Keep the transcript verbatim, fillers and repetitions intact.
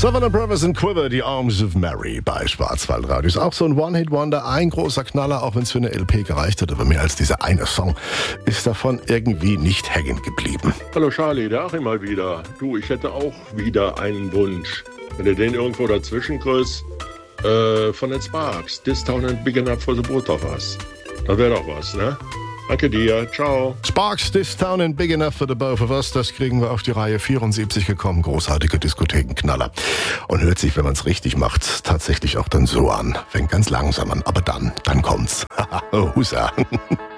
Savannah Brothers and Quiver, The Arms of Mary bei Schwarzwaldradio. Ist auch so ein One-Hit-Wonder, ein großer Knaller, auch wenn es für eine L P gereicht hat, aber mehr als dieser eine Song ist davon irgendwie nicht hängen geblieben. Hallo Charlie, der Achim mal wieder. Du, ich hätte auch wieder einen Wunsch. Wenn du den irgendwo dazwischen kriegst, äh, von den Sparks. This Town ain't big enough for the both of us. Das wäre doch was, ne? Danke dir, ciao. Sparks, This Town ain't big enough for the both of us. Das kriegen wir auf die Reihe vierundsiebzig gekommen. Großartige Diskothekenknaller. Und hört sich, wenn man es richtig macht, tatsächlich auch dann so an. Fängt ganz langsam an, aber dann, dann kommt's. Husa.